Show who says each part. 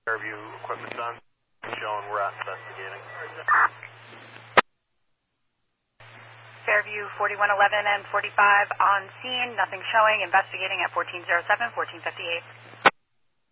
Speaker 1: Fairview equipment done, showing we're out investigating.
Speaker 2: Fairview 4111 and 45 on scene, nothing showing, investigating at 1407, 1458.